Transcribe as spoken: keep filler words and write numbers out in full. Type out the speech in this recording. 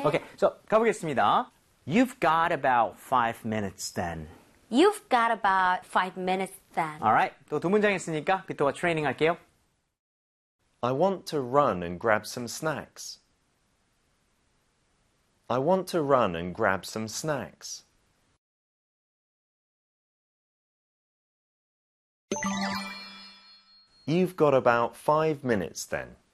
오케이, so 가보겠습니다. You've got about five minutes then. You've got about five minutes then. Alright, 또 두 문장 했으니까 비토가 트레이닝 할게요. I want to run and grab some snacks. I want to run and grab some snacks. You've got about five minutes then.